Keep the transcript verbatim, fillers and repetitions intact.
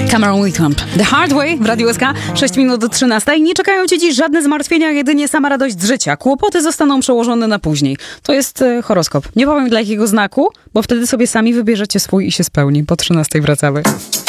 Cameron Whitcomb. The Hard Way w Radiu S K, sześć minut do trzynastej. Nie czekają cię dziś żadne zmartwienia, jedynie sama radość z życia. Kłopoty zostaną przełożone na później. To jest e, horoskop. Nie powiem dla jakiego znaku, bo wtedy sobie sami wybierzecie swój i się spełni. Po trzynastej wracamy.